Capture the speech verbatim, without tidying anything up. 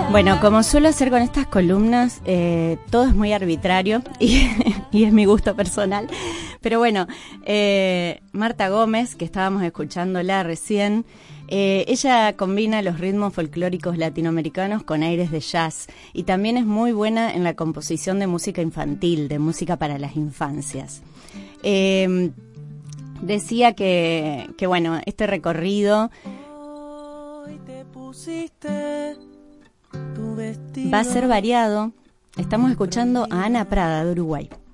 Bueno, como suelo hacer con estas columnas, eh, todo es muy arbitrario y, y es mi gusto personal. Pero bueno, eh, Marta Gómez, que estábamos escuchándola recién, eh, ella combina los ritmos folclóricos latinoamericanos con aires de jazz y también es muy buena en la composición de música infantil, de música para las infancias. Eh, decía que, que, bueno, este recorrido va a ser variado. Estamos escuchando a Ana Prada de Uruguay.